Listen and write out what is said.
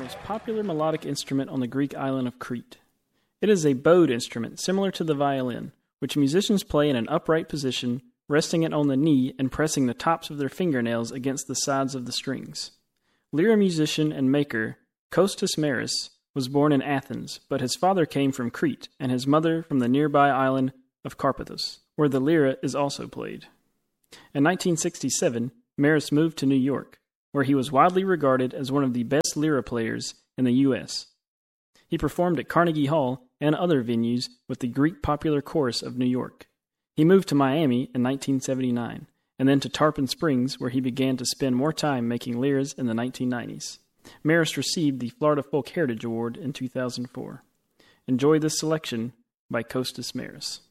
most popular melodic instrument on the Greek island of Crete. It is a bowed instrument similar to the violin, which musicians play in an upright position, resting it on the knee and pressing the tops of their fingernails against the sides of the strings. Lyra musician and maker Kostas Maris was born in Athens, but his father came from Crete and his mother from the nearby island of Carpathos, where the lyra is also played. In 1967, Maris moved to New York, where he was widely regarded as one of the best lyra players in the U.S. He performed at Carnegie Hall and other venues with the Greek Popular Chorus of New York. He moved to Miami in 1979, and then to Tarpon Springs, where he began to spend more time making lyras in the 1990s. Maris received the Florida Folk Heritage Award in 2004. Enjoy this selection by Kostas Maris.